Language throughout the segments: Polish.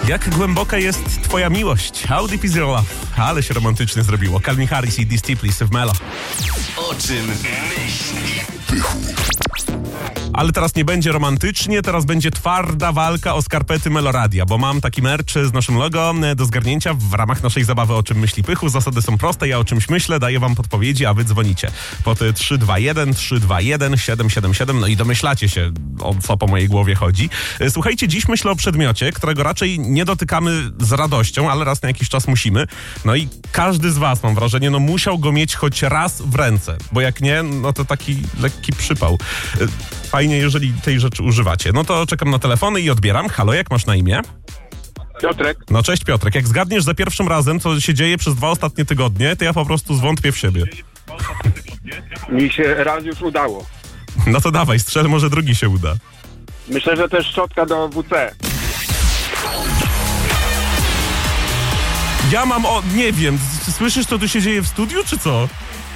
Jak głęboka jest twoja miłość? How deep is your love? Ale się romantycznie zrobiło. Calvin Harris i These Deeply w Melo. O czym myśli Pychu? Ale teraz nie będzie romantycznie, teraz będzie twarda walka o skarpety Meloradia, bo mam taki merch z naszym logo do zgarnięcia w ramach naszej zabawy O czym myśli Pychu. Zasady są proste, ja o czymś myślę, daję wam podpowiedzi, a wy dzwonicie pod 321 321 777, no i domyślacie się, o co po mojej głowie chodzi. Słuchajcie, dziś myślę o przedmiocie, którego raczej nie dotykamy z radością, ale raz na jakiś czas musimy. No i każdy z was, mam wrażenie, no musiał go mieć choć raz w ręce, bo jak nie, no to taki lekki przypał. Fajnie, jeżeli tej rzeczy używacie. No to czekam na telefony i odbieram. Halo, jak masz na imię? Piotrek. No cześć Piotrek. Jak zgadniesz za pierwszym razem, co się dzieje przez 2 ostatnie tygodnie, to ja po prostu zwątpię w siebie. Mi się raz już udało. No to dawaj, strzel, może drugi się uda. Myślę, że to jest szczotka do WC. Ja mam nie wiem, słyszysz, co tu się dzieje w studiu, czy co?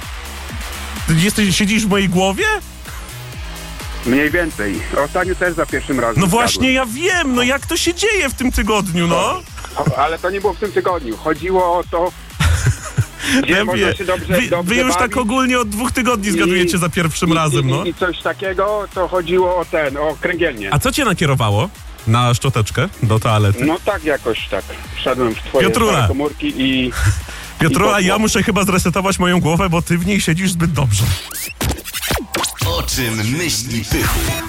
Ty siedzisz w mojej głowie? Mniej więcej. Ostatnio też za pierwszym razem. No właśnie, ja wiem, no jak to się dzieje w tym tygodniu, no? Ale to nie było w tym tygodniu. Chodziło o to, gdzie Ja można wiem. się dobrze Wy już bawić. tak ogólnie od 2 tygodni zgadujecie za pierwszym razem, no. I coś takiego, to chodziło o kręgielnię. A co cię nakierowało na szczoteczkę do toalety? No tak jakoś tak. Wszedłem w twoje Piotrula. stare komórki i... Piotrula, i ja muszę chyba zresetować moją głowę, bo ty w niej siedzisz zbyt dobrze. O czym myśli Pychu?